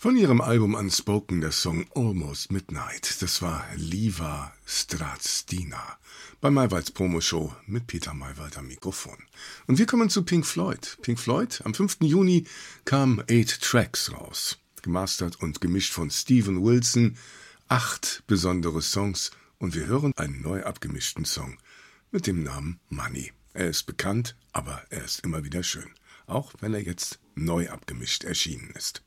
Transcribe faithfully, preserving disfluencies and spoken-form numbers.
Von ihrem Album Unspoken der Song Almost Midnight. Das war Liva Stratstina bei Maywalds Promoshow mit Peter Maywald am Mikrofon. Und wir kommen zu Pink Floyd. Pink Floyd, am fünften Juni kam Eight Tracks raus. Gemastert und gemischt von Steven Wilson. Acht besondere Songs und wir hören einen neu abgemischten Song mit dem Namen Money. Er ist bekannt, aber er ist immer wieder schön. Auch wenn er jetzt neu abgemischt erschienen ist.